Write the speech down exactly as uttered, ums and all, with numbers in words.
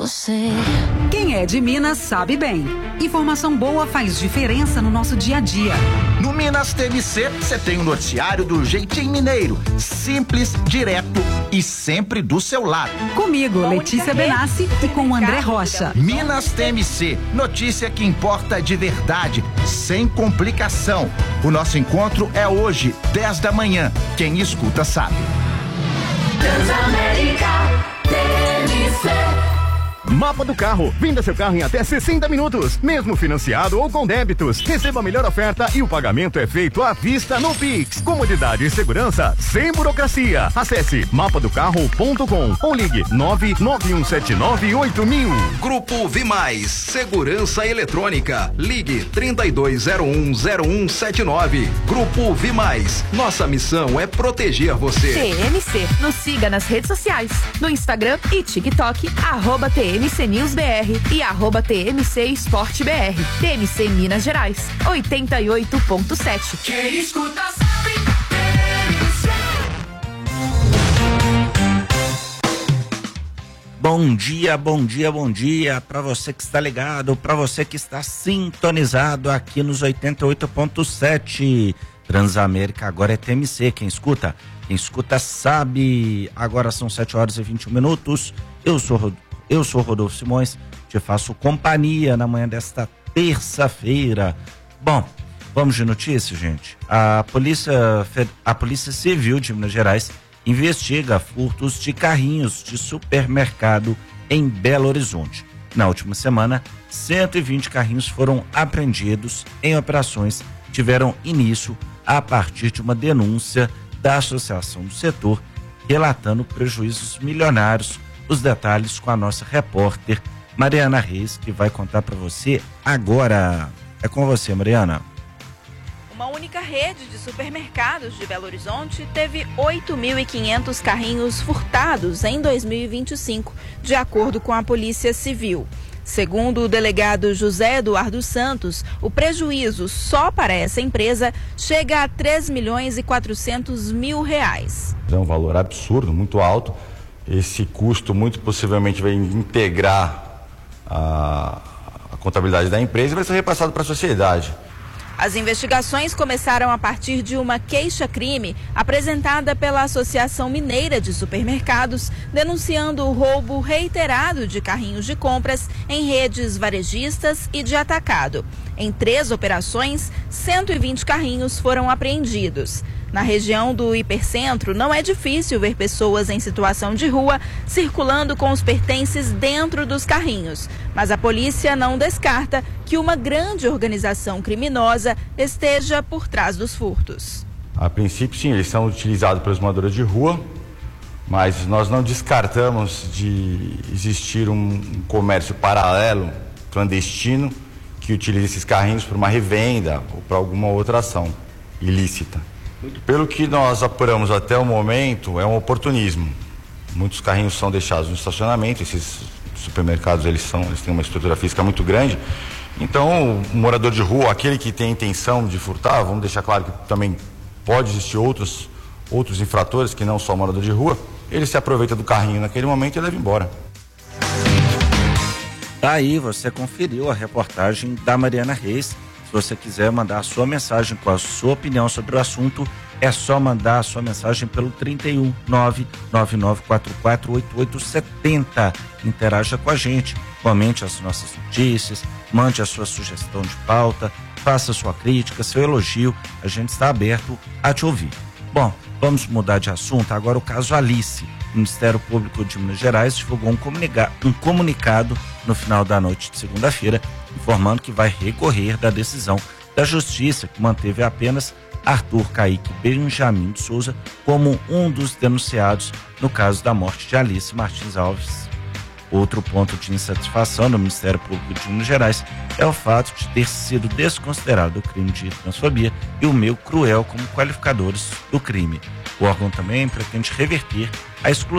você. Quem é de Minas sabe bem. Informação boa faz diferença no nosso dia a dia. No Minas T M C, você tem o um noticiário do jeitinho mineiro. Simples, direto e sempre do seu lado. Comigo, Letícia Benassi, e com o André Rocha. Minas T M C, notícia que importa de verdade, sem complicação. O nosso encontro é hoje, dez da manhã. Quem escuta sabe. Transamérica T M C. Mapa do carro. Venda seu carro em até sessenta minutos, mesmo financiado ou com débitos. Receba a melhor oferta e o pagamento é feito à vista no Pix. Comodidade e segurança sem burocracia. Acesse mapa do carro ponto com ou ligue nove nove um sete nove oito mil. Grupo Vimais, segurança eletrônica. Ligue trinta e dois zero um zero um sete nove. Grupo Vimais, nossa missão é proteger você. T M C, nos siga nas redes sociais, no Instagram e TikTok, arroba T M C News B R e arroba T M C Esporte B R. T M C Minas Gerais, oitenta e oito ponto sete. Quem escuta sabe, T M C. Bom dia, bom dia, bom dia para você que está ligado, para você que está sintonizado aqui nos oitenta e oito ponto sete. Transamérica agora é T M C, quem escuta, quem escuta sabe. Agora são sete horas e vinte e um minutos. Eu sou Eu sou Rodolfo Simões, te faço companhia na manhã desta terça-feira. Bom, vamos de notícia, gente. A Polícia, a Polícia Civil de Minas Gerais investiga furtos de carrinhos de supermercado em Belo Horizonte. Na última semana, cento e vinte carrinhos foram apreendidos em operações que tiveram início a partir de uma denúncia da Associação do Setor, relatando prejuízos milionários. Os detalhes com a nossa repórter Mariana Reis, que vai contar para você agora. É com você, Mariana. Uma única rede de supermercados de Belo Horizonte teve oito mil e quinhentos carrinhos furtados em dois mil e vinte e cinco, de acordo com a Polícia Civil. Segundo o delegado José Eduardo Santos, o prejuízo só para essa empresa chega a três milhões e quatrocentos mil reais. É um valor absurdo, muito alto. Esse custo muito possivelmente vai integrar a, a contabilidade da empresa e vai ser repassado para a sociedade. As investigações começaram a partir de uma queixa-crime apresentada pela Associação Mineira de Supermercados, denunciando o roubo reiterado de carrinhos de compras em redes varejistas e de atacado. Em três operações, cento e vinte carrinhos foram apreendidos. Na região do Hipercentro, não é difícil ver pessoas em situação de rua circulando com os pertences dentro dos carrinhos. Mas a polícia não descarta que uma grande organização criminosa esteja por trás dos furtos. A princípio, sim, eles são utilizados pelos moradores de rua, mas nós não descartamos de existir um comércio paralelo, clandestino, que utiliza esses carrinhos para uma revenda ou para alguma outra ação ilícita. Pelo que nós apuramos até o momento, é um oportunismo. Muitos carrinhos são deixados no estacionamento, esses supermercados eles são, eles têm uma estrutura física muito grande. Então, o morador de rua, aquele que tem intenção de furtar, vamos deixar claro que também pode existir outros, outros infratores que não só o morador de rua, ele se aproveita do carrinho naquele momento e leva embora. Aí você conferiu a reportagem da Mariana Reis. Se você quiser mandar a sua mensagem com a sua opinião sobre o assunto, é só mandar a sua mensagem pelo trinta e um, nove nove nove quatro quatro oito oito sete zero. Interaja com a gente, comente as nossas notícias, mande a sua sugestão de pauta, faça sua crítica, seu elogio, a gente está aberto a te ouvir. Bom, vamos mudar de assunto. Agora o caso Alice. O Ministério Público de Minas Gerais divulgou um, comunica- um comunicado no final da noite de segunda-feira, informando que vai recorrer da decisão da Justiça, que manteve apenas Arthur Caíque Benjamin de Souza como um dos denunciados no caso da morte de Alice Martins Alves. Outro ponto de insatisfação do Ministério Público de Minas Gerais é o fato de ter sido desconsiderado o crime de transfobia e o meio cruel como qualificadores do crime. O órgão também pretende reverter a exclusão